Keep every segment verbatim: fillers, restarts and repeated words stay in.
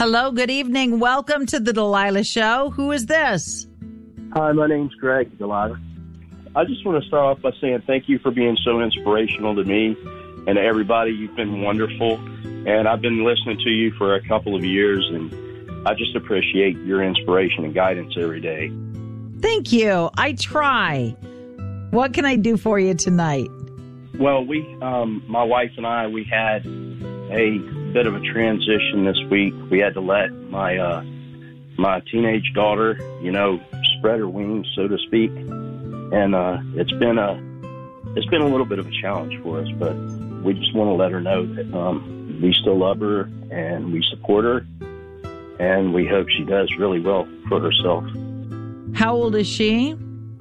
Hello, good evening. Welcome to the Delilah Show. Who is this? Hi, my name's Greg, Delilah. I just want to start off by saying thank you for being so inspirational to me and to everybody. You've been wonderful, and I've been listening to you for a couple of years, and I just appreciate your inspiration and guidance every day. Thank you. I try. What can I do for you tonight? Well, we, um, my wife and I, we had a bit of a transition this week. We had to let my uh, my teenage daughter, you know, spread her wings, so to speak, and uh, it's been a it's been a little bit of a challenge for us. But we just want to let her know that um, we still love her and we support her, and we hope she does really well for herself. How old is she?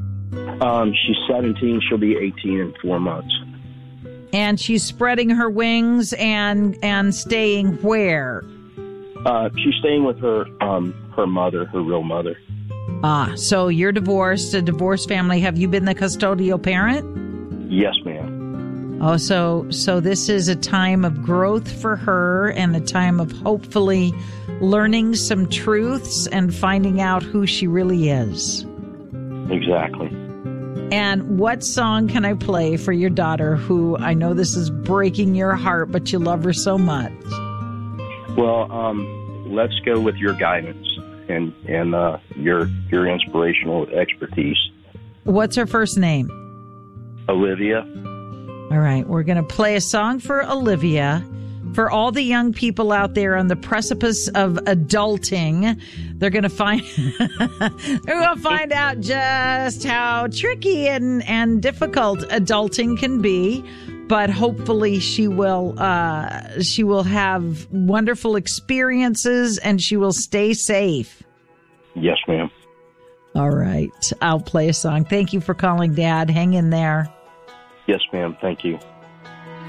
Um, she's seventeen. She'll be eighteen in four months. And she's spreading her wings and and staying where? Uh, she's staying with her um, her mother, her real mother. Ah, so you're divorced, a divorced family. Have you been the custodial parent? Yes, ma'am. Oh, so so this is a time of growth for her and a time of hopefully learning some truths and finding out who she really is. Exactly. And what song can I play for your daughter, who I know this is breaking your heart, but you love her so much? Well, um, let's go with your guidance and and uh, your your inspirational expertise. What's her first name? Olivia. All right, we're going to play a song for Olivia. For all the young people out there on the precipice of adulting, they're going to find they're going to find out just how tricky and, and difficult adulting can be. But hopefully, she will uh, she will have wonderful experiences and she will stay safe. Yes, ma'am. All right, I'll play a song. Thank you for calling, Dad. Hang in there. Yes, ma'am. Thank you.